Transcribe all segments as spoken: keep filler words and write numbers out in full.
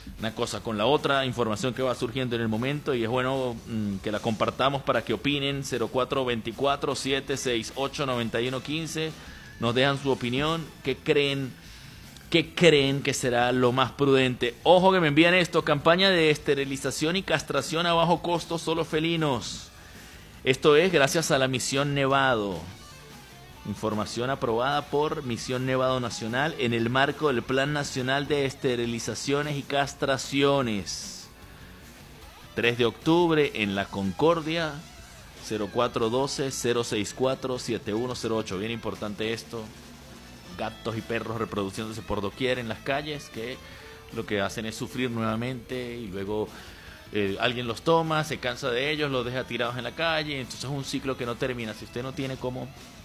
una cosa con la otra, información que va surgiendo en el momento y es bueno mmm, que la compartamos para que opinen. Cero cuatro dos cuatro, siete seis ocho, nueve uno uno cinco, nos dejan su opinión, qué creen, qué creen que será lo más prudente. Ojo que me envían esto: campaña de esterilización y castración a bajo costo, solo felinos. Esto es gracias a la Misión Nevado. Información aprobada por Misión Nevado Nacional en el marco del Plan Nacional de Esterilizaciones y Castraciones. tres de octubre en La Concordia, cero cuatro uno dos, cero seis cuatro, siete uno cero ocho. Bien importante esto. Gatos y perros reproduciéndose por doquier en las calles, que lo que hacen es sufrir nuevamente y luego eh, alguien los toma, se cansa de ellos, los deja tirados en la calle. Entonces es un ciclo que no termina. Si usted no tiene cómo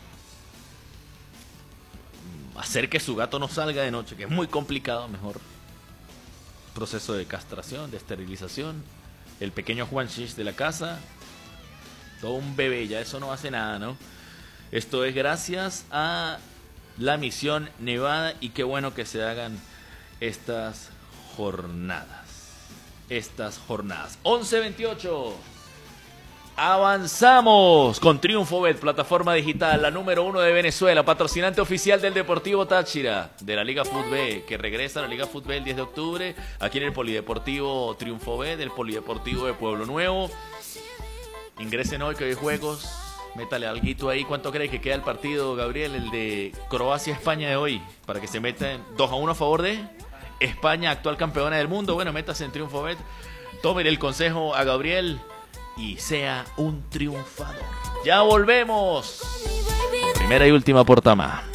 hacer que su gato no salga de noche, que es muy complicado, mejor proceso de castración, de esterilización. El pequeño Juan Shish de la casa, todo un bebé, ya eso no hace nada, ¿no? Esto es gracias a la Misión Nevada y qué bueno que se hagan estas jornadas. Estas jornadas. once veintiocho. Avanzamos con TriunfoBet, plataforma digital, la número uno de Venezuela, patrocinante oficial del Deportivo Táchira, de la Liga Fútbol, que regresa a la Liga Fútbol el diez de octubre, aquí en el Polideportivo TriunfoBet, del Polideportivo de Pueblo Nuevo. Ingresen hoy que hay juegos, métale alguito ahí. ¿Cuánto cree que queda el partido, Gabriel, el de Croacia-España de hoy? Para que se metan dos a uno a favor de España, actual campeona del mundo. Bueno, métase en TriunfoBet, tomen el consejo a Gabriel y sea un triunfador. Ya volvemos. Primera y última portama.